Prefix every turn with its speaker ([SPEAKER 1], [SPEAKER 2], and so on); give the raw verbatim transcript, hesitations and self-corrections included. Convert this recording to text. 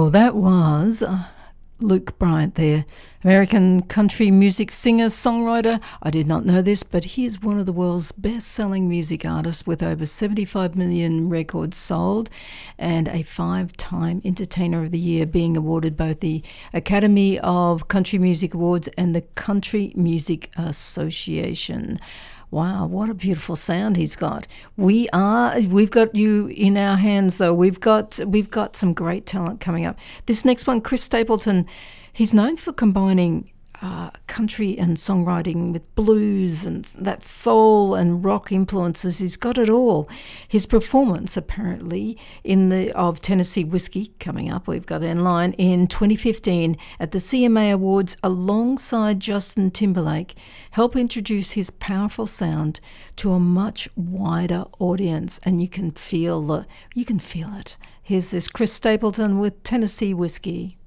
[SPEAKER 1] Well, that was uh, Luke Bryant there, American country music singer, songwriter. I did not know this, but he is one of the world's best-selling music artists with over seventy-five million records sold and a five-time Entertainer of the Year, being awarded both the Academy of Country Music Awards and the Country Music Association. Wow, what a beautiful sound he's got. We are, we've got you in our hands though. We've got, we've got some great talent coming up. This next one, Chris Stapleton, he's known for combining uh, country and songwriting with blues and that soul and rock influences. He's got it all. His performance, apparently, in the of Tennessee Whiskey coming up, we've got in line in twenty fifteen at the C M A Awards alongside Justin Timberlake, help introduce his powerful sound to a much wider audience, and you can feel the, you can feel it. Here's this Chris Stapleton with Tennessee Whiskey.